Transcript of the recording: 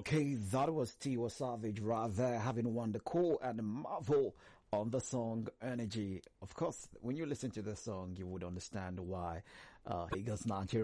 Okay, that was Tiwa Savage right there, having won the Core and the Marvel on the song Energy. Of course, when you listen to the song, you would understand why Lagos, Nigeria